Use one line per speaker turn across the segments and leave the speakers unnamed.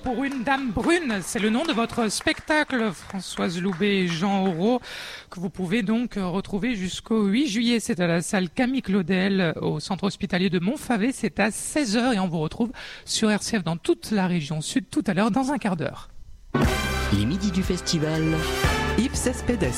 pour une dame brune. C'est le nom de votre spectacle, Françoise Loubet et Jean Aureau, que vous pouvez donc retrouver jusqu'au 8 juillet. C'est à la salle Camille Claudel, au centre hospitalier de Montfavet. C'est à 16h et on vous retrouve sur RCF dans toute la région sud tout à l'heure, dans un quart d'heure.
Les midis du festival, Ipses Pedes.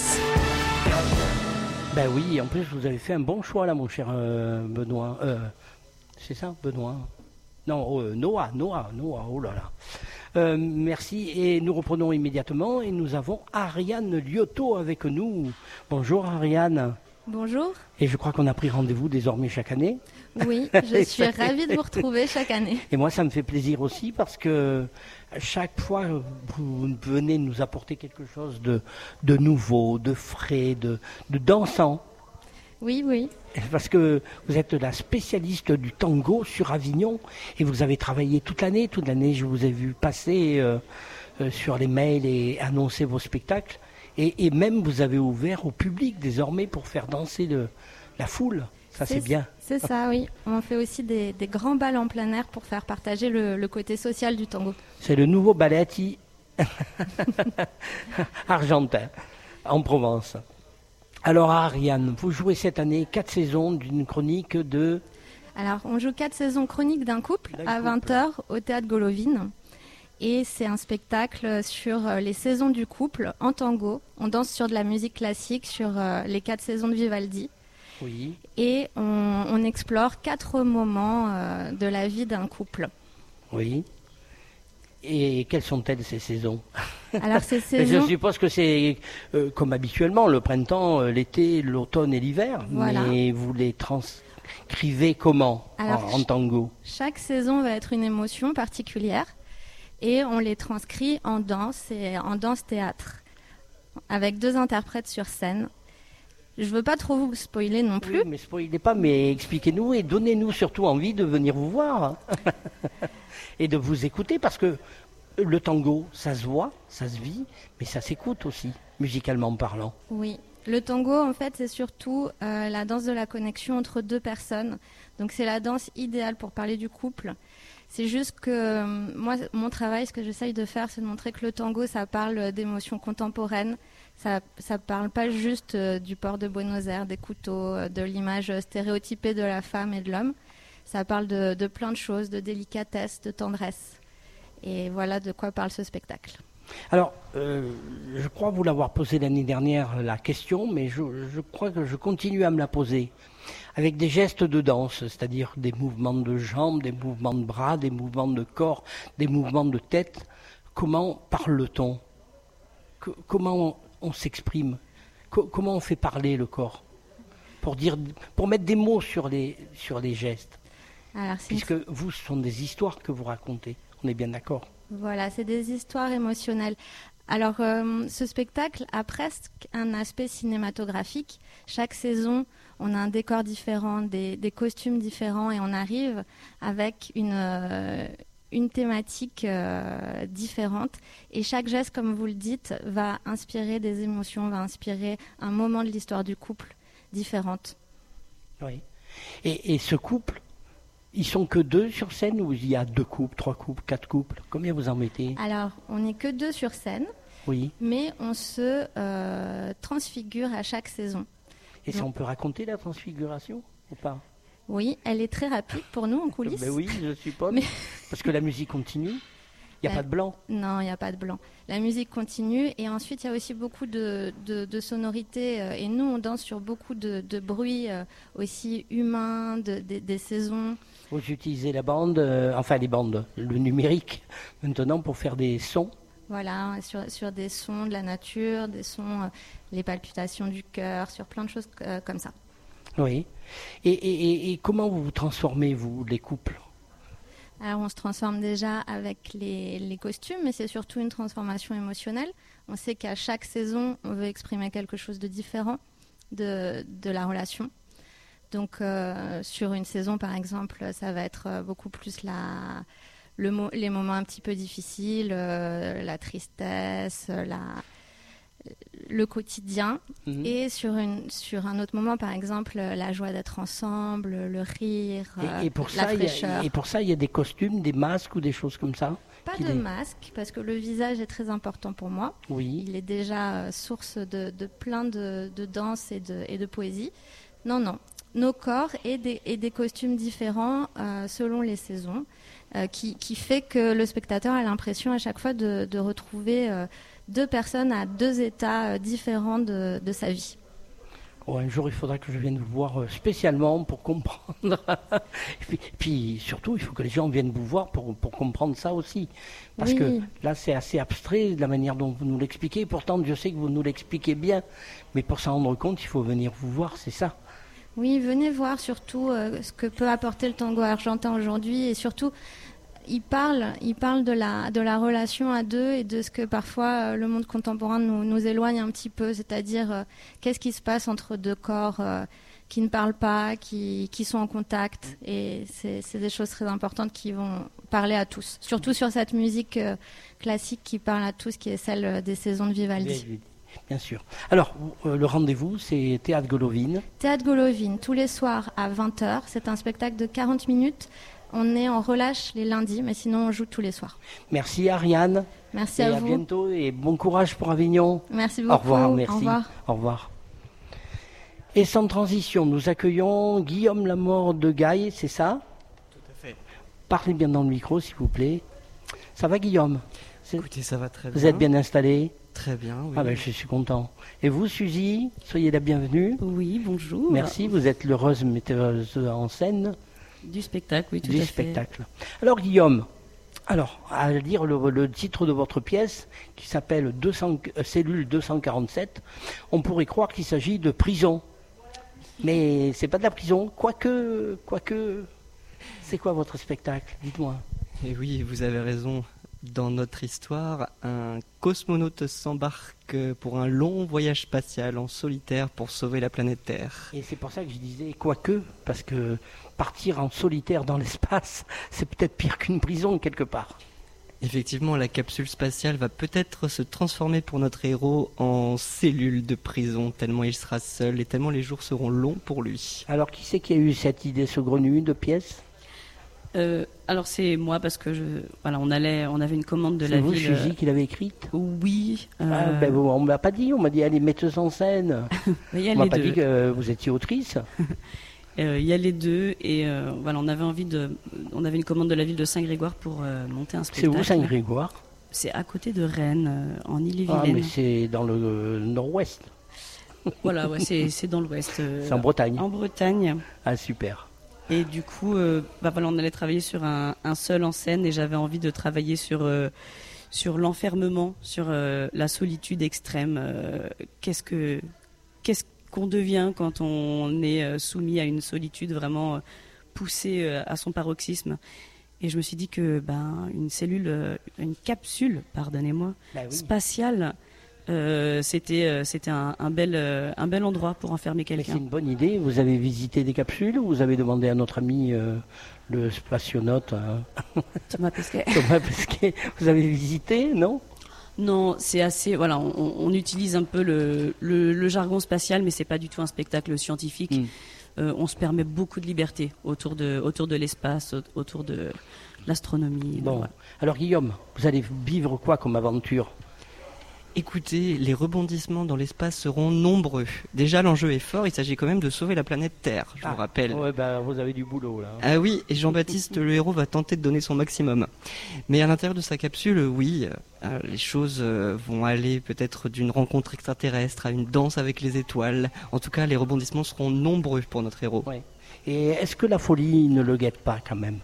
Ben oui, en plus vous avez fait un bon choix là, mon cher Benoît. C'est ça, Benoît? Non, Noah, oh là là. Merci, et nous reprenons immédiatement et nous avons Ariane Liotto avec nous. Bonjour Ariane.
Bonjour.
Et je crois qu'on a pris rendez-vous désormais chaque année.
Oui, je suis ravie de vous retrouver chaque année.
Et moi, ça me fait plaisir aussi parce que chaque fois, vous venez nous apporter quelque chose de nouveau, de frais, de dansant.
Oui.
Parce que vous êtes la spécialiste du tango sur Avignon et vous avez travaillé toute l'année. Toute l'année, je vous ai vu passer sur les mails et annoncer vos spectacles. Et même, vous avez ouvert au public désormais pour faire danser la foule. Ça, c'est bien.
C'est ça, oui. On fait aussi des grands bals en plein air pour faire partager le côté social du tango.
C'est le nouveau balletti argentin en Provence. Alors, Ariane, vous jouez cette année 4 saisons d'une chronique de...
Alors, on joue 4 saisons chroniques d'un couple à 20h au Théâtre Golovine. Et c'est un spectacle sur les saisons du couple en tango. On danse sur de la musique classique sur les 4 saisons de Vivaldi.
Oui.
Et on explore 4 moments de la vie d'un couple.
Oui. Et quelles sont-elles, ces saisons?
Alors, ces saisons...
Je suppose que c'est comme habituellement, le printemps, l'été, l'automne et l'hiver.
Voilà.
Mais vous les transcrivez comment?
Alors,
en tango?
Chaque saison va être une émotion particulière. Et on les transcrit en danse et en danse-théâtre, avec 2 interprètes sur scène. Je ne veux pas trop vous spoiler non plus.
Oui, mais spoilez pas, mais expliquez-nous et donnez-nous surtout envie de venir vous voir et de vous écouter, parce que le tango, ça se voit, ça se vit, mais ça s'écoute aussi, musicalement parlant.
Oui, le tango, en fait, c'est surtout la danse de la connexion entre 2 personnes. Donc c'est la danse idéale pour parler du couple. C'est juste que moi, mon travail, ce que j'essaye de faire, c'est de montrer que le tango, ça parle d'émotions contemporaines. Ça parle pas juste du port de Buenos Aires, des couteaux, de l'image stéréotypée de la femme et de l'homme. Ça parle de plein de choses, de délicatesse, de tendresse. Et voilà de quoi parle ce spectacle.
Alors, je crois vous l'avoir posé l'année dernière, la question, mais je crois que je continue à me la poser. Avec des gestes de danse, c'est-à-dire des mouvements de jambes, des mouvements de bras, des mouvements de corps, des mouvements de tête. Comment parle-t-on? Comment on s'exprime? Comment on fait parler le corps? Pour mettre des mots sur les gestes. Alors, puisque vous, ce sont des histoires que vous racontez. On est bien d'accord? Voilà,
c'est des histoires émotionnelles. Alors, ce spectacle a presque un aspect cinématographique. Chaque saison, on a un décor différent, des costumes différents, et on arrive avec une thématique différente. Et chaque geste, comme vous le dites, va inspirer des émotions, va inspirer un moment de l'histoire du couple différente.
Oui. Et ce couple, ils sont que 2 sur scène, ou il y a 2 couples, 3 couples, 4 couples? Combien vous en mettez?
Alors, on n'est que 2 sur scène.
Oui.
Mais on se transfigure à chaque saison.
Et ça, on peut raconter la transfiguration ou pas?
Oui, elle est très rapide pour nous en coulisses.
Ben oui, je suppose. Parce que la musique continue. Il n'y a pas de blanc. Non,
il n'y a pas de blanc. La musique continue, et ensuite il y a aussi beaucoup de sonorités. Et nous, on danse sur beaucoup de bruits aussi humains, des saisons.
Vous utilisez la bande, les bandes, le numérique maintenant pour faire des sons.
Voilà, sur des sons de la nature, des sons, les palpitations du cœur, sur plein de choses comme ça.
Oui. Et comment vous vous transformez, vous, les couples?
Alors, on se transforme déjà avec les costumes, mais c'est surtout une transformation émotionnelle. On sait qu'à chaque saison, on veut exprimer quelque chose de différent de la relation. Donc, sur une saison, par exemple, ça va être beaucoup plus les moments un petit peu difficiles, la tristesse, le quotidien, et sur un autre moment, par exemple, la joie d'être ensemble, le rire, la fraîcheur.
Et pour ça, il y a des costumes, des masques ou des choses comme ça?
Pas de masque, parce que le visage est très important pour moi.
Oui.
Il est déjà source de plein de danse et de poésie. Non. Nos corps et des costumes différents selon les saisons, qui fait que le spectateur a l'impression à chaque fois de retrouver deux personnes à deux états différents de sa vie.
Un jour, il faudra que je vienne vous voir spécialement pour comprendre. et puis, surtout, il faut que les gens viennent vous voir pour comprendre ça aussi. Parce que là, c'est assez abstrait de la manière dont vous nous l'expliquez. Pourtant, je sais que vous nous l'expliquez bien. Mais pour s'en rendre compte, il faut venir vous voir, c'est ça?
Oui, venez voir surtout ce que peut apporter le tango argentin aujourd'hui. Et surtout, il parle de la relation à deux et de ce que parfois le monde contemporain nous éloigne un petit peu, c'est-à-dire qu'est-ce qui se passe entre deux corps qui ne parlent pas, qui sont en contact, et c'est des choses très importantes qui vont parler à tous, surtout sur cette musique classique qui parle à tous, qui est celle des saisons de Vivaldi.
Bien sûr. Alors, le rendez-vous, c'est Théâtre Golovine.
Théâtre Golovine, tous les soirs à 20h, c'est un spectacle de 40 minutes. On est en relâche les lundis, mais sinon on joue tous les soirs.
Merci Ariane.
Merci à vous.
À bientôt et bon courage pour Avignon.
Merci beaucoup.
Au revoir, merci.
Au revoir.
Au revoir. Et sans transition, nous accueillons Guillaume Lamort de Gaille, c'est ça?
Tout à fait.
Parlez bien dans le micro, s'il vous plaît. Ça va, Guillaume?
Écoutez, ça va très bien.
Vous êtes bien installé?
Très bien, oui.
Ah ben, je suis content. Et vous, Suzy, soyez la bienvenue.
Oui, bonjour.
Merci, vous êtes l'heureuse metteuse en scène.
Du spectacle, oui, tout à
fait.
Du
spectacle. Alors, Guillaume, à dire le titre de votre pièce, qui s'appelle Cellule 247, on pourrait croire qu'il s'agit de prison. Mais c'est pas de la prison, quoique, c'est quoi votre spectacle? Dites-moi.
Et oui, vous avez raison. Dans notre histoire, un cosmonaute s'embarque pour un long voyage spatial en solitaire pour sauver la planète Terre.
Et c'est pour ça que je disais quoique, parce que partir en solitaire dans l'espace, c'est peut-être pire qu'une prison quelque part.
Effectivement, la capsule spatiale va peut-être se transformer pour notre héros en cellule de prison, tellement il sera seul et tellement les jours seront longs pour lui.
Alors qui c'est qui a eu cette idée saugrenue de pièce?
Alors c'est moi, parce que on avait une commande de la ville.
C'est vous, Suzy, qui l'avait écrite?
Oui.
On me l'a pas dit, on m'a dit elle est metteuse en scène. On m'a pas dit que vous étiez autrice.
Il y a les deux, et on avait une commande de la ville de Saint-Grégoire pour monter un spectacle.
C'est où Saint-Grégoire?
C'est à côté de Rennes, en Ille-et-Vilaine.
Ah mais c'est dans le nord-ouest.
Voilà, ouais, c'est dans l'ouest.
C'est en Bretagne.
En Bretagne.
Ah super.
Et du coup, on allait travailler sur un seul en scène, et j'avais envie de travailler sur l'enfermement, sur la solitude extrême. Qu'est-ce qu'on devient quand on est soumis à une solitude vraiment poussée à son paroxysme? Et je me suis dit que une capsule, pardonnez-moi, spatiale, c'était un bel endroit pour enfermer quelqu'un.
C'est une bonne idée. Vous avez visité des capsules, ou vous avez demandé à notre ami le spationaute
Thomas Pesquet.
Thomas Pesquet. Vous avez visité, non?
Non, c'est assez. Voilà, on utilise un peu le jargon spatial, mais c'est pas du tout un spectacle scientifique. On se permet beaucoup de liberté autour de l'espace, autour de l'astronomie.
Bon, alors Guillaume, vous allez vivre quoi comme aventure?
Écoutez, les rebondissements dans l'espace seront nombreux. Déjà, l'enjeu est fort, il s'agit quand même de sauver la planète Terre, je vous rappelle.
Ouais, vous avez du boulot, là.
Ah oui, et Jean-Baptiste, le héros, va tenter de donner son maximum. Mais à l'intérieur de sa capsule, oui, les choses vont aller peut-être d'une rencontre extraterrestre à une danse avec les étoiles. En tout cas, les rebondissements seront nombreux pour notre héros.
Ouais. Et est-ce que la folie ne le guette pas, quand même?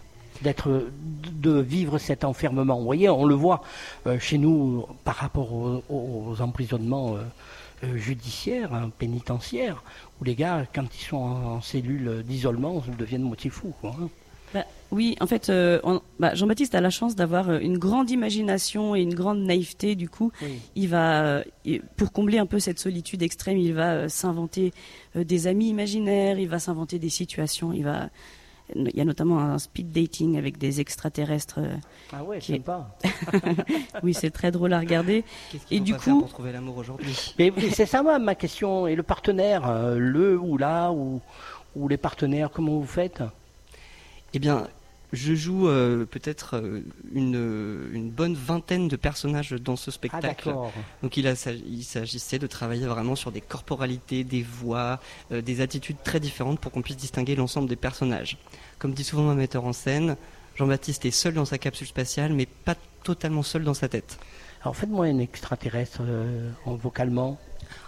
De vivre cet enfermement. Vous voyez, on le voit chez nous par rapport aux emprisonnements judiciaires, pénitentiaires, où les gars, quand ils sont en cellule d'isolement, deviennent moitié fous, quoi.
Oui, en fait, Jean-Baptiste a la chance d'avoir une grande imagination et une grande naïveté. Du coup, il va, pour combler un peu cette solitude extrême, il va s'inventer des amis imaginaires, il va s'inventer des situations, il va Il y a notamment un speed dating avec des extraterrestres.
Ah ouais,
qui est-
sympa.
Oui, c'est très drôle à regarder.
Qu'est-ce qu'il
Et
faut
du
pas faire
coup,
pour trouver l'amour aujourd'hui?
Mais c'est ça ma question. Et le partenaire, le ou la ou les partenaires, comment vous faites?
Eh bien, je joue peut-être une bonne vingtaine de personnages dans ce
Ah
spectacle.
d'accord.
Donc il s'agissait de travailler vraiment sur des corporalités, des voix, des attitudes très différentes pour qu'on puisse distinguer l'ensemble des personnages. Comme dit souvent un metteur en scène, Jean-Baptiste est seul dans sa capsule spatiale, mais pas totalement seul dans sa tête.
Alors faites-moi un extraterrestre en vocalement.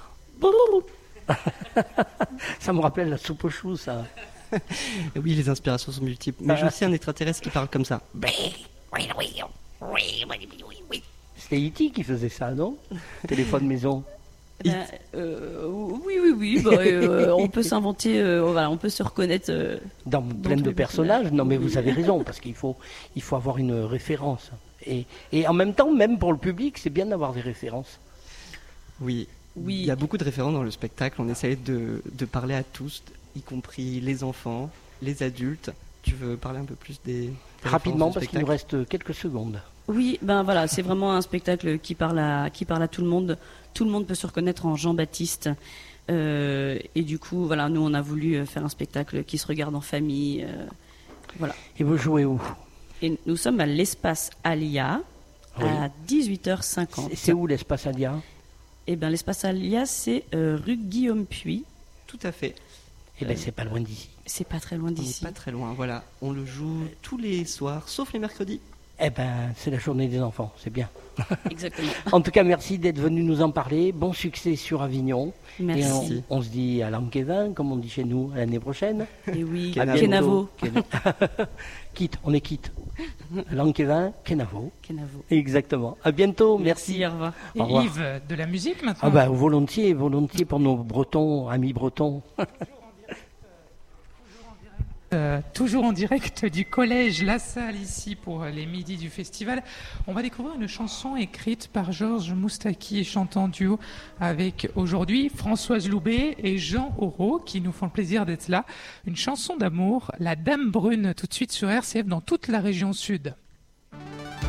Ça me rappelle la soupe aux choux, ça.
Et oui, les inspirations sont multiples. Mais j'ai aussi un extraterrestre qui parle comme ça.
C'était E.T. qui faisait ça, non? Téléphone maison.
oui. On peut s'inventer, on peut se reconnaître.
Dans plein
tous
de
les
personnages. Non, mais vous avez raison, parce qu'il faut avoir une référence. Et en même temps, même pour le public, c'est bien d'avoir des références.
Oui. Il y a beaucoup de référents dans le spectacle. On essaie de parler à tous, y compris les enfants, les adultes. Tu veux parler un peu plus des
Rapidement,
références du
parce qu'il nous
spectacle?
reste quelques secondes.
Oui, ben voilà, c'est vraiment un spectacle qui parle à tout le monde. Tout le monde peut se reconnaître en Jean-Baptiste. Et du coup, voilà, nous on a voulu faire un spectacle qui se regarde en famille. Voilà.
Et vous jouez où?
Et nous sommes à l'espace Alia
Oui.
à 18h50.
C'est où l'espace Alia?
Eh bien, l'espace Alia, c'est rue Guillaume Puy.
Tout à fait.
Eh bien, c'est pas loin d'ici.
C'est pas très loin
On n'est
d'ici.
pas très loin. Voilà. On le joue tous les soirs, sauf les mercredis.
Eh ben, c'est la journée des enfants, c'est bien.
Exactement.
En tout cas, merci d'être venu nous en parler. Bon succès sur Avignon.
Merci.
Et on se dit à l'Anquevin, comme on dit chez nous, à l'année prochaine.
Et oui,
Kenavo.
Kenavo.
Quitte, on est quitte. L'Anquevin, Kenavo.
Kenavo.
Exactement. À bientôt, merci.
Merci, au revoir.
Et
Au revoir.
Yves, de la musique maintenant.
Ah ben, volontiers pour nos Bretons, amis Bretons.
Toujours en direct du collège La Salle ici pour les midis du festival. On va découvrir une chanson écrite par Georges Moustaki et chantant en duo avec aujourd'hui Françoise Loubet et Jean Auro qui nous font le plaisir d'être là. Une chanson d'amour, La Dame Brune, tout de suite sur RCF dans toute la région sud.